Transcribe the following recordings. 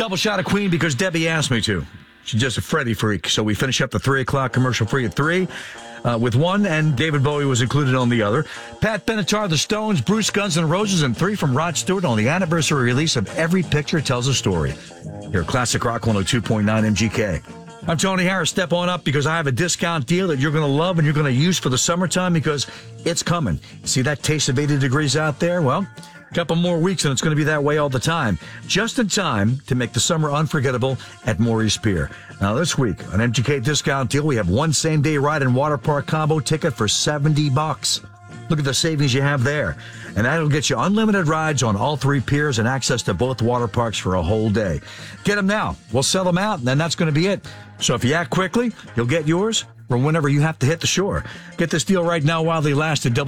double shot of Queen because Debbie asked me to. She's just a Freddie freak. So we finish up the 3 o'clock commercial free at 3 with one, and David Bowie was included on the other. Pat Benatar, The Stones, Bruce, Guns N' Roses, and 3 from Rod Stewart on the anniversary release of Every Picture Tells a Story. Here at Classic Rock 102.9 MGK. I'm Tony Harris. Step on up because I have a discount deal that you're going to love and you're going to use for the summertime because it's coming. See that taste of 80 degrees out there? Well, a couple more weeks and it's going to be that way all the time. Just in time to make the summer unforgettable at Maurice Pier. Now this week, on MGK discount deal, we have one same-day ride and water park combo ticket for $70. Look at the savings you have there. And that'll get you unlimited rides on all 3 piers and access to both water parks for a whole day. Get them now. We'll sell them out, and then that's going to be it. So if you act quickly, you'll get yours or whenever you have to hit the shore. Get this deal right now while they last at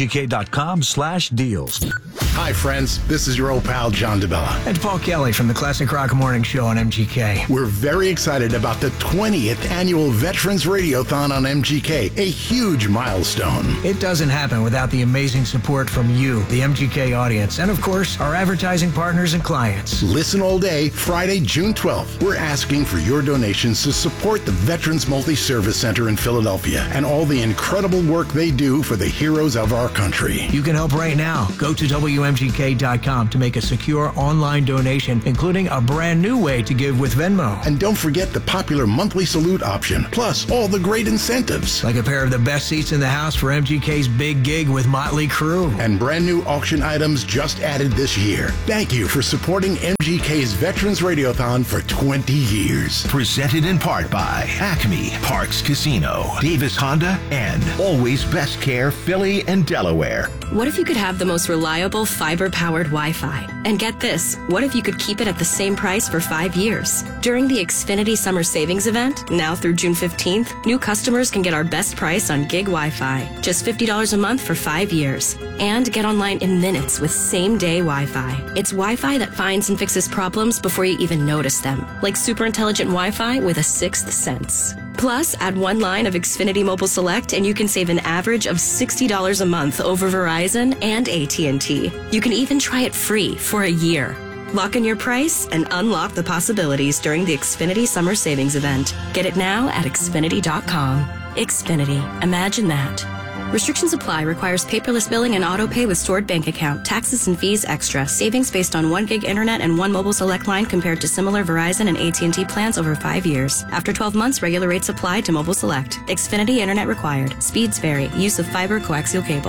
WMGK.com/deals. Hi, friends. This is your old pal, John DeBella. And Paul Kelly from the Classic Rock Morning Show on MGK. We're very excited about the 20th annual Veterans Radiothon on MGK, a huge milestone. It doesn't happen without the amazing support from you, the MGK audience, and of course, our advertising partners and clients. Listen all day, Friday, June 12th. We're asking for your donations to support the Veterans Multi-Service Center in Philadelphia and all the incredible work they do for the heroes of our country. You can help right now. Go to WMGK.com to make a secure online donation, including a brand new way to give with Venmo. And don't forget the popular monthly salute option, plus all the great incentives. Like a pair of the best seats in the house for MGK's big gig with Motley Crue. And brand new auction items just added this year. Thank you for supporting MGK's Veterans Radiothon for 20 years. Presented in part by Acme Parks Casino, Davis Honda, and Always Best Care Philly and Delaware. What if you could have the most reliable fiber-powered Wi-Fi? And get this, what if you could keep it at the same price for 5 years? During the Xfinity Summer Savings Event, now through June 15th, new customers can get our best price on gig Wi-Fi, just $50 a month for 5 years. And get online in minutes with same-day Wi-Fi. It's Wi-Fi that finds and fixes problems before you even notice them, like super intelligent Wi-Fi with a sixth sense. Plus, add one line of Xfinity Mobile Select and you can save an average of $60 a month over Verizon and AT&T. You can even try it free for a year. Lock in your price and unlock the possibilities during the Xfinity Summer Savings Event. Get it now at Xfinity.com. Xfinity. Imagine that. Restrictions apply. Requires paperless billing and auto pay with stored bank account. Taxes and fees extra. Savings based on 1 gig internet and 1 mobile select line compared to similar Verizon and AT&T plans over 5 years. After 12 months, regular rates apply to mobile select. Xfinity internet required. Speeds vary. Use of fiber coaxial cable.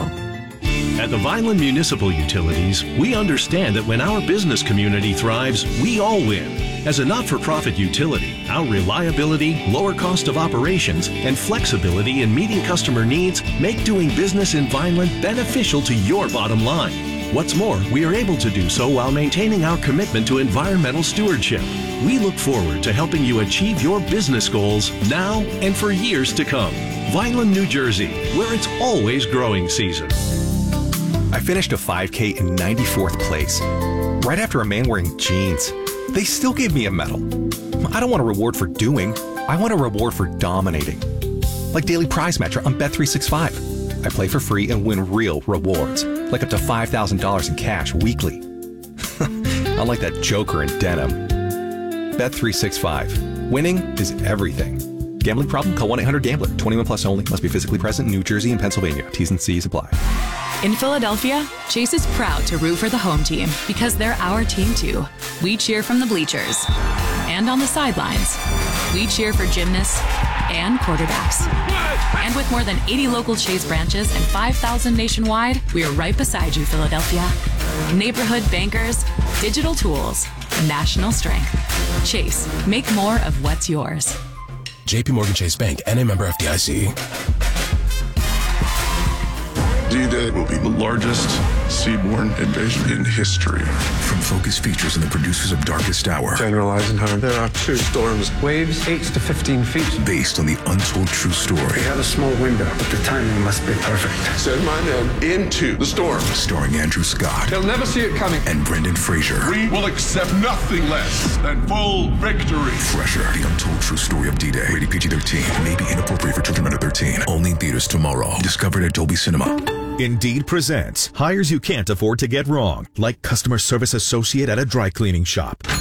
At the Vineland Municipal Utilities, we understand that when our business community thrives, we all win. As a not-for-profit utility, our reliability, lower cost of operations, and flexibility in meeting customer needs make doing business in Vineland beneficial to your bottom line. What's more, we are able to do so while maintaining our commitment to environmental stewardship. We look forward to helping you achieve your business goals now and for years to come. Vineland, New Jersey, where it's always growing season. I finished a 5K in 94th place, right after a man wearing jeans. They still gave me a medal. I don't want a reward for doing. I want a reward for dominating. Like Daily Prize Matcher on Bet365. I play for free and win real rewards, like up to $5,000 in cash weekly. Unlike that joker in denim. Bet365. Winning is everything. Gambling problem? Call 1-800-GAMBLER. 21 plus only. Must be physically present in New Jersey and Pennsylvania. T's and C's apply. In Philadelphia, Chase is proud to root for the home team because they're our team too. We cheer from the bleachers and on the sidelines. We cheer for gymnasts and quarterbacks. And with more than 80 local Chase branches and 5,000 nationwide, we are right beside you, Philadelphia. Neighborhood bankers, digital tools, national strength. Chase, make more of what's yours. JP Morgan Chase Bank, N.A. member FDIC. D-Day will be the largest seaborne invasion in history. From Focus Features and the producers of Darkest Hour. General Eisenhower, there are 2 storms. Waves 8 to 15 feet. Based on the untold true story. We have a small window, but the timing must be perfect. Send my men into the storm. Starring Andrew Scott. They'll never see it coming. And Brendan Fraser. We will accept nothing less than full victory. Fresher, the untold true story of D-Day. Rated PG-13. May be inappropriate for children under 13. Only in theaters tomorrow. Discovered at Dolby Cinema. Indeed presents hires you can't afford to get wrong, like customer service associate at a dry cleaning shop.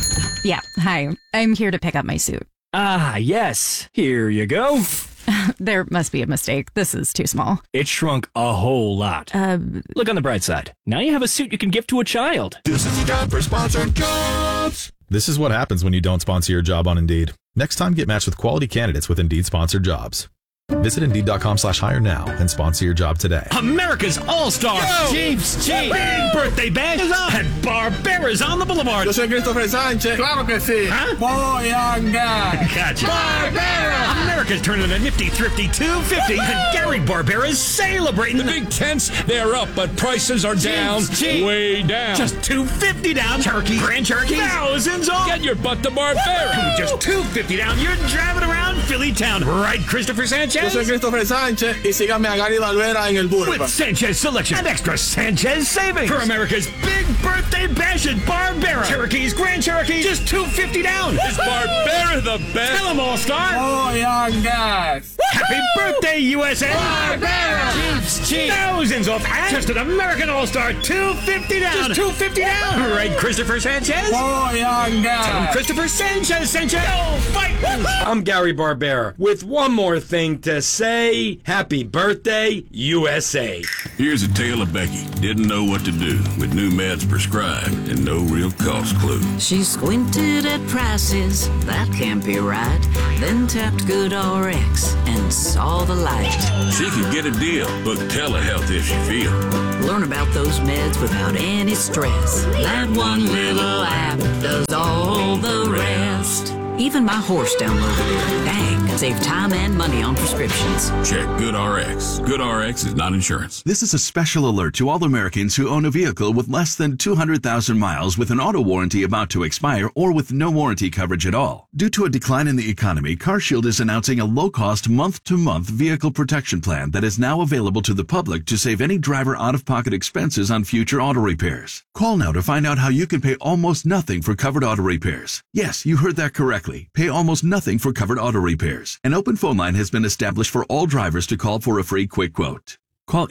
Yeah, hi. I'm here to pick up my suit. Ah, yes. Here you go. There must be a mistake. This is too small. It shrunk a whole lot. Look on the bright side. Now you have a suit you can give to a child. This is time for Sponsored Jobs. This is what happens when you don't sponsor your job on Indeed. Next time, get matched with quality candidates with Indeed sponsored jobs. Visit Indeed.com/hire now and sponsor your job today. America's All-Star Jeeps Jeep Big Birthday Bash at Barbera's on the Boulevard. Yo soy Christopher Sánchez. Claro que sí. Huh? Voy a andar. Gotcha. Barbera! America's turning a nifty thrifty 250 and Gary Barbera's celebrating. The big tents, they're up, but prices are down. Way down. Just $250 down. Cherokee, Grand Cherokee, thousands off. Get your butt to Barbera. Just $250 down. You're driving around Philly town. Right, Christopher Sanchez? Yo soy Christopher Sánchez y síganme a Gary Barbera en el Boulevard. With Sanchez Selection and extra Sanchez savings. For America's big birthday bash at Barbera. Cherokees, Grand Cherokee, just $250 down. Is Barbera the best? Tell them, All-Star. Voy a andar. Happy birthday, USA. Barbera. Jeeps Jeep. Thousands off. And just an American All-Star, $250 down. Just $250 down. Right, Christopher Sanchez? Voy a andar. Tell them Christopher Sanchez sent you. Go fight. I'm Gary Barbera with one more thing to say. Happy birthday, USA. Here's a tale of Becky. Didn't know what to do with new meds prescribed and no real cost clue. She squinted at prices, that can't be right. Then tapped GoodRx and saw the light. She could get a deal, book telehealth if she feel. Learn about those meds without any stress. That one little app does all the rest. Even my horse downloaded it. Dang, save time and money on prescriptions. Check GoodRx. GoodRx is not insurance. This is a special alert to all Americans who own a vehicle with less than 200,000 miles with an auto warranty about to expire or with no warranty coverage at all. Due to a decline in the economy, CarShield is announcing a low-cost month-to-month vehicle protection plan that is now available to the public to save any driver out-of-pocket expenses on future auto repairs. Call now to find out how you can pay almost nothing for covered auto repairs. Yes, you heard that correctly. Pay almost nothing for covered auto repairs. An open phone line has been established for all drivers to call for a free quick quote. Call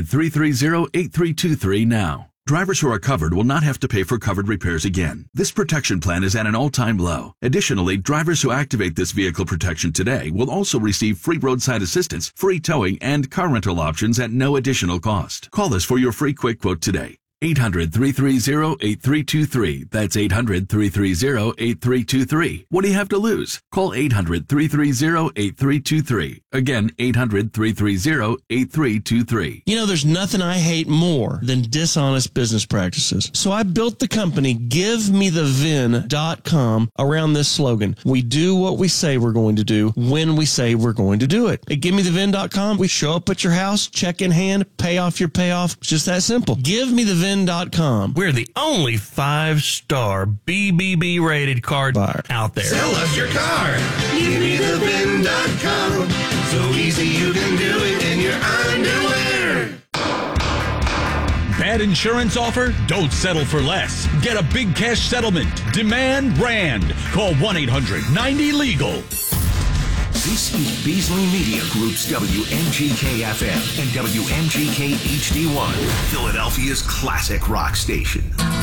800-330-8323 now. Drivers who are covered will not have to pay for covered repairs again. This protection plan is at an all-time low. Additionally, drivers who activate this vehicle protection today will also receive free roadside assistance, free towing, and car rental options at no additional cost. Call us for your free quick quote today. 800-330-8323. That's 800-330-8323. What do you have to lose? Call 800-330-8323. Again, 800-330-8323. You know, there's nothing I hate more than dishonest business practices. So I built the company GiveMeTheVin.com around this slogan. We do what we say we're going to do when we say we're going to do it. At GiveMeTheVin.com, we show up at your house, check in hand, pay off your payoff. It's just that simple. GiveMeTheVin.com. We're the only 5-star BBB rated car buyer out there. Sell us your car. GiveMeTheVin.com. So easy you can do it in your underwear. Bad insurance offer? Don't settle for less. Get a big cash settlement. Demand Rand. Call 1-800-90-LEGAL. This is Beasley Media Group's WMGK-FM and WMGK HD1, Philadelphia's classic rock station.